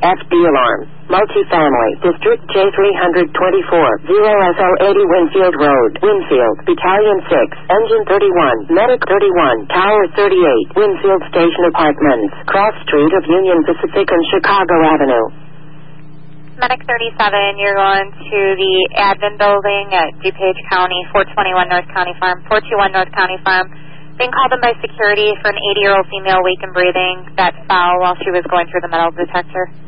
FD alarm. Multifamily, District J324, 0SO80 Winfield Road, Winfield, Battalion 6, Engine 31, Medic 31, Tower 38, Winfield Station Apartments, Cross Street of Union Pacific and Chicago Avenue. Medic 37, you're going to the admin building at DuPage County, 421 North County Farm, 421 North County Farm. Being called in by security for an 80-year-old female weak and breathing. That's foul while she was going through the metal detector.